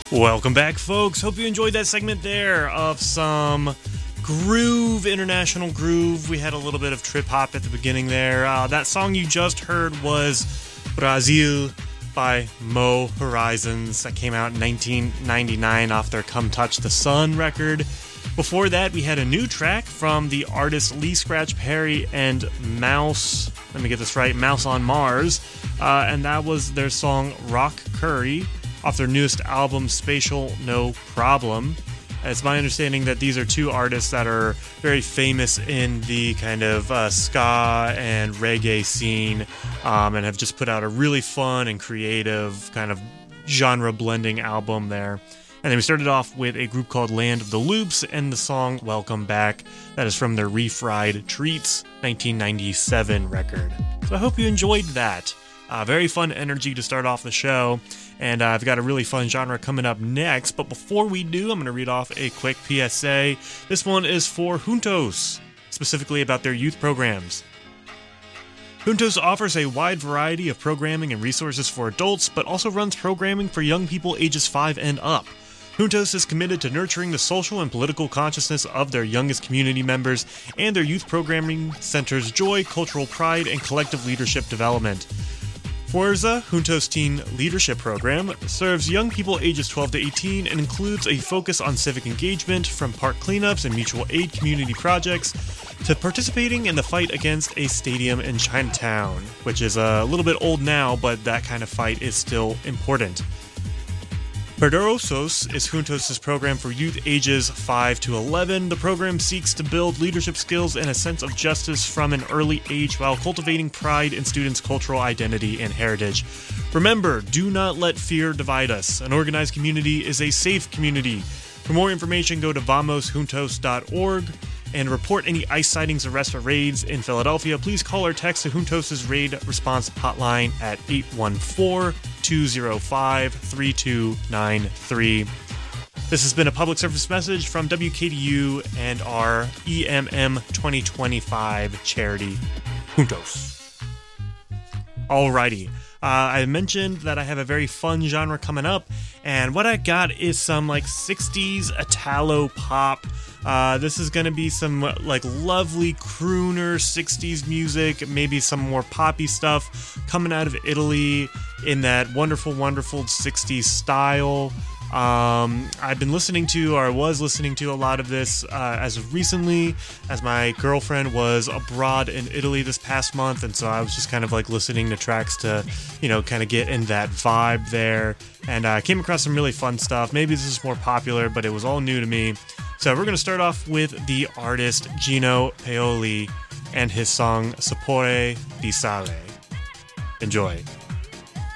Welcome back, folks. Hope you enjoyed that segment there of some groove, international groove. We had a little bit of trip hop at the beginning there. That song you just heard was Brazil by Mo Horizons. That came out in 1999 off their Come Touch the Sun record. Before that, we had a new track from the artists Lee Scratch Perry and Mouse. Let me get this right, Mouse on Mars. And that was their song Rock Curry off their newest album, Spatial No Problem. It's my understanding that these are two artists that are very famous in the kind of ska and reggae scene, and have just put out a really fun and creative kind of genre-blending album there. And then we started off with a group called Land of the Loops and the song Welcome Back. That is from their Refried Treats 1997 record. So I hope you enjoyed that. Very fun energy to start off the show. And I've got a really fun genre coming up next. But before we do, I'm going to read off a quick PSA. This one is for Juntos, specifically about their youth programs. Juntos offers a wide variety of programming and resources for adults, but also runs programming for young people ages 5 and up. Juntos is committed to nurturing the social and political consciousness of their youngest community members, and their youth programming centers joy, cultural pride, and collective leadership development. Fuerza, Juntos' teen leadership program, serves young people ages 12 to 18 and includes a focus on civic engagement, from park cleanups and mutual aid community projects to participating in the fight against a stadium in Chinatown, which is a little bit old now, but that kind of fight is still important. Poderosos is Juntos' program for youth ages 5 to 11. The program seeks to build leadership skills and a sense of justice from an early age while cultivating pride in students' cultural identity and heritage. Remember, do not let fear divide us. An organized community is a safe community. For more information, go to vamosjuntos.org. And report any ICE sightings, arrests, or raids in Philadelphia. Please call or text the Juntos' Raid Response Hotline at 814-205-3293. This has been a public service message from WKDU and our EMM 2025 charity, Juntos. Alrighty. I mentioned that I have a very fun genre coming up, and what I got is some 60s Italo pop. This is going to be some lovely crooner 60s music, maybe some more poppy stuff coming out of Italy in that wonderful 60s style. I've been listening to, or was listening to, a lot of this as of recently, as my girlfriend was abroad in Italy this past month, and so I was just kind of listening to tracks to, kind of get in that vibe there, and I came across some really fun stuff. Maybe this is more popular, but it was all new to me. So we're going to start off with the artist Gino Paoli and his song Sapore di Sale. Enjoy.